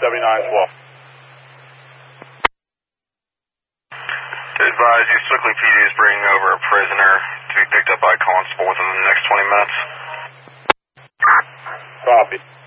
7912. Advise you, Sewickley PD is bringing over a prisoner to be picked up by constable within the next 20 minutes. Copy.